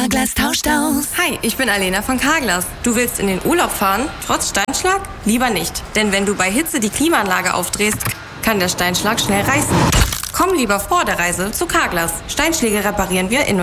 Carglass tauscht aus. Hi, ich bin Alena von Carglass. Du willst in den Urlaub fahren, trotz Steinschlag? Lieber nicht. Denn wenn du bei Hitze die Klimaanlage aufdrehst, kann der Steinschlag schnell reißen. Komm lieber vor der Reise zu Carglass. Steinschläge reparieren wir in